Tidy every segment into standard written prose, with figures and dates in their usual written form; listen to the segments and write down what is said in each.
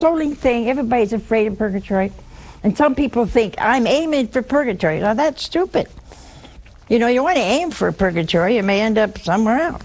Only thing, everybody's afraid of purgatory. And some people think, I'm aiming for purgatory. Now that's stupid. You know, you want to aim for purgatory, you may end up somewhere else.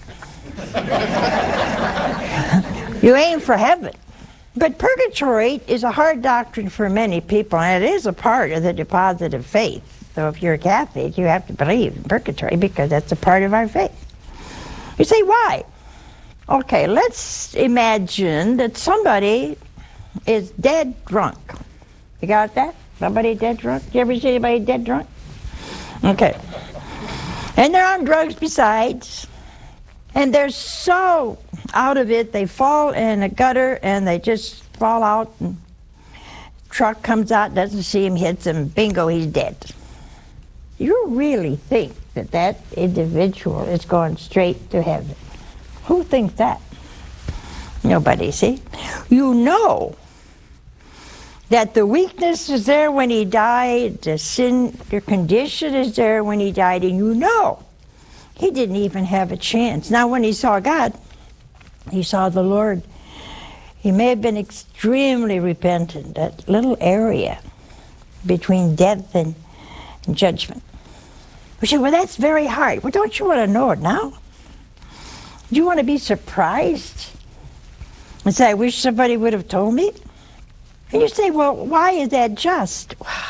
You aim for heaven. But purgatory is a hard doctrine for many people, and it is a part of the deposit of faith. So if you're a Catholic, you have to believe in purgatory because that's a part of our faith. You say, why? Okay, let's imagine that somebody is dead drunk. You got that? Somebody dead drunk? You ever see anybody dead drunk? Okay. And they're on drugs besides. And they're so out of it, they fall in a gutter and they just fall out. And truck comes out, doesn't see him, hits him, bingo, he's dead. You really think that that individual is going straight to heaven? Who thinks that? Nobody, see? You know that the weakness is there when he died, the sin, the condition is there when he died, and you know he didn't even have a chance. Now when he saw God, he saw the Lord. He may have been extremely repentant, that little area between death and judgment. We say, well, that's very hard. Well, don't you want to know it now? Do you want to be surprised and say, I wish somebody would have told me? And you say, well, why is that just?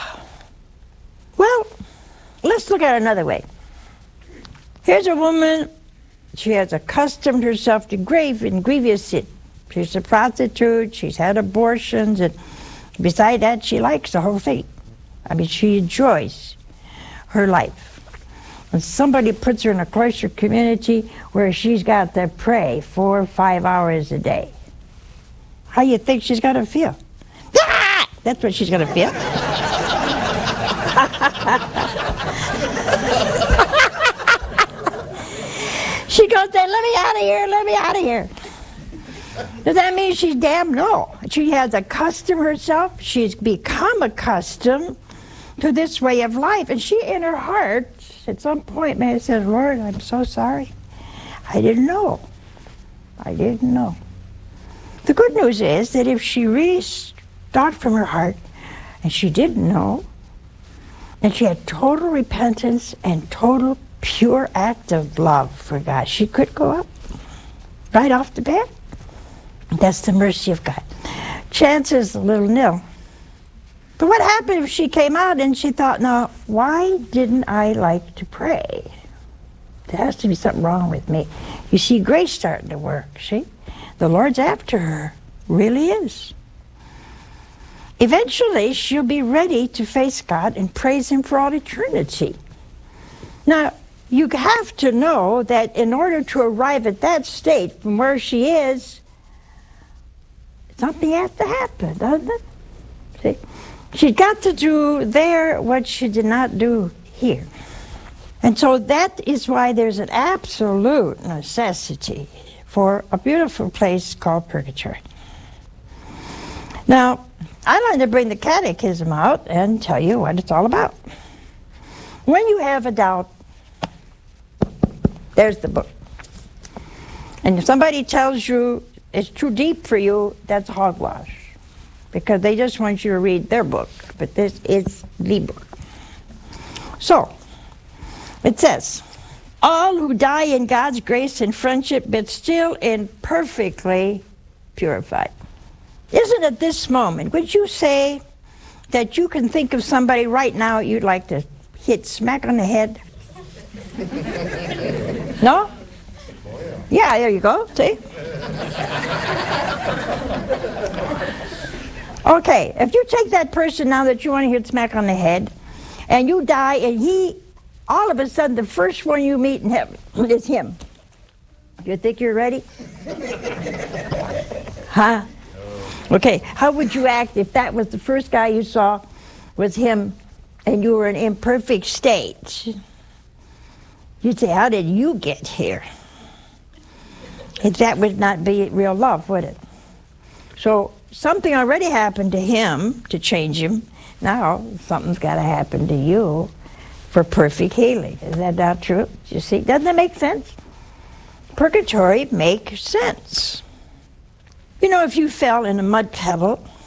Well, let's look at it another way. Here's a woman, she has accustomed herself to grave and grievous sin. She's a prostitute, she's had abortions, and beside that, she likes the whole thing. I mean, she enjoys her life. And somebody puts her in a cloister community where she's got to pray 4 or 5 hours a day. How do you think she's going to feel? Ah! That's what she's going to feel. She's going to say, let me out of here, let me out of here. Does that mean she's damned? No. She has accustomed herself. She's become accustomed to this way of life. And she, in her heart, at some point may have said, Lord, I'm so sorry. I didn't know. I didn't know. The good news is that if she really thought from her heart, and she didn't know, and she had total repentance and total pure act of love for God, she could go up right off the bat. That's the mercy of God. Chances a little nil. But what happened if she came out and she thought, now, why didn't I like to pray? There has to be something wrong with me. You see grace starting to work, see? The Lord's after her, really is. Eventually, she'll be ready to face God and praise Him for all eternity. Now, you have to know that in order to arrive at that state from where she is, something has to happen, doesn't it? See? She got to do there what she did not do here. And so that is why there's an absolute necessity for a beautiful place called purgatory. Now, I'd like to bring the catechism out and tell you what it's all about. When you have a doubt, there's the book. And if somebody tells you it's too deep for you, that's hogwash. Because they just want you to read their book. But this is the book. So, it says, all who die in God's grace and friendship, but still imperfectly purified. Isn't it this moment, would you say that you can think of somebody right now you'd like to hit smack on the head? No? Yeah, there you go, see? Okay, if you take that person now that you want to hit smack on the head, and you die, and he, all of a sudden, the first one you meet in heaven is him. You think you're ready? Huh? Okay, how would you act if that was the first guy you saw was him, and you were in imperfect state? You'd say, how did you get here? That would not be real love, would it? So something already happened to him to change him. Now something's got to happen to you for perfect healing. Is that not true? You see, doesn't that make sense? Purgatory makes sense. You know, if you fell in a mud puddle